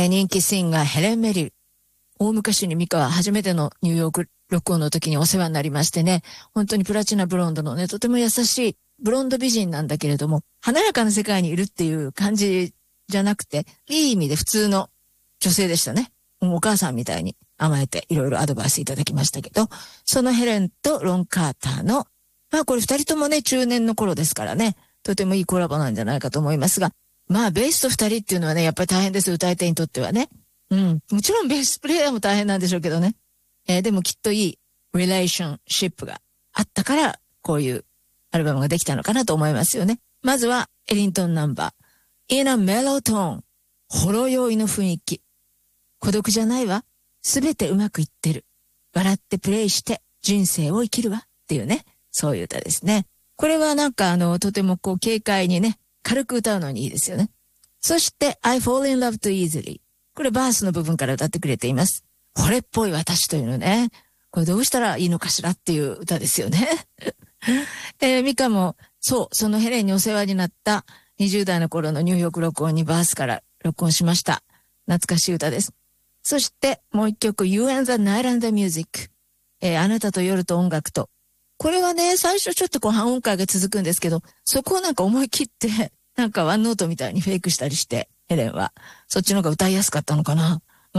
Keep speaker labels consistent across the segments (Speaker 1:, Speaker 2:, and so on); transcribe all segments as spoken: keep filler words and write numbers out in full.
Speaker 1: えー、人気シンガーヘレン・メリル。大昔にミカは初めてのニューヨーク録音の時にお世話になりましてね、本当にプラチナブロンドのね、とても優しいブロンド美人なんだけれども、華やかな世界にいるっていう感じじゃなくて、いい意味で普通の女性でしたね。お母さんみたいに甘えていろいろアドバイスいただきましたけど、そのヘレンとロン・カーターの、まあこれ二人ともね、中年の頃ですからね、とてもいいコラボなんじゃないかと思いますが、まあベースと二人っていうのはね、やっぱり大変です、歌い手にとってはね。うん。もちろんベースプレイヤーも大変なんでしょうけどね。えー、でもきっといいリレーションシップがあったから、こういうアルバムができたのかなと思いますよね。まずは、エリントンナンバー。In a Mellow Tone。ほろ酔いの雰囲気。孤独じゃないわ。すべてうまくいってる。笑ってプレイして人生を生きるわ。っていうね。そういう歌ですね。これはなんかあの、とてもこう、軽快にね、軽く歌うのにいいですよね。そして、I Fall in Love Too Easily。これバースの部分から歌ってくれています。惚れっぽい私というのね。これどうしたらいいのかしらっていう歌ですよね。えー、ミカも、そう、そのヘレンにお世話になったにじゅう代の頃のニューヨーク録音にバースから録音しました。懐かしい歌です。そしてもう一曲、You and the Night and the Music。えー、あなたと夜と音楽と。これはね、最初ちょっとこう半音階が続くんですけど、そこをなんか思い切って、なんかワンノートみたいにフェイクしたりして、ヘレンは。そっちの方が歌いやすかったのかな。うん。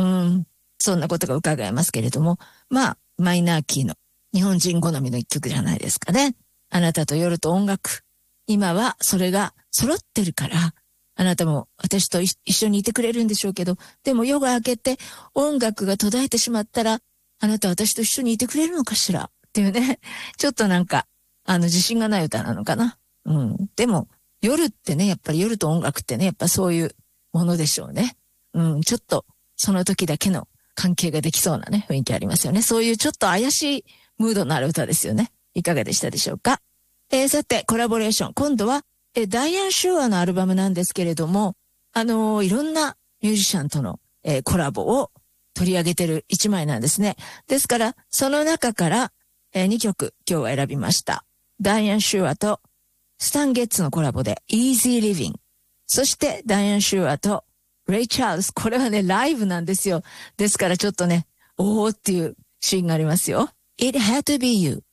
Speaker 1: そんなことが伺えますけれども。まあ、マイナーキーの日本人好みの一曲じゃないですかね。あなたと夜と音楽。今はそれが揃ってるから、あなたも私と一緒にいてくれるんでしょうけど、でも夜が明けて音楽が途絶えてしまったら、あなたは私と一緒にいてくれるのかしらっていうね。ちょっとなんか、あの、自信がない歌なのかな。うん。でも、夜ってね、やっぱり夜と音楽ってね、やっぱそういうものでしょうね。うん、ちょっと、その時だけの関係ができそうなね、雰囲気ありますよね。そういうちょっと怪しいムードのある歌ですよね。いかがでしたでしょうか。えー、さて、コラボレーション。今度は、えー、ダイアン・シュアのアルバムなんですけれども、あのー、いろんなミュージシャンとの、えー、コラボを取り上げてる一枚なんですね。ですから、その中から、えー、にきょく今日は選びました。ダイアン・シュアとスタン・ゲッツのコラボで Easy Living。そしてダイアン・シュアとレイ・チャールズ。これはね、ライブなんですよ。ですからちょっとね、おーっていうシーンがありますよ。It had to be you。